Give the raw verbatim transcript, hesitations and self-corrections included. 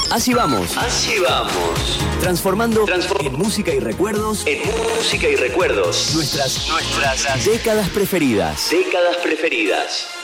Así vamos. Así vamos. Transformando Transform- en música y recuerdos. En música y recuerdos. Nuestras, Nuestras décadas preferidas. décadas preferidas.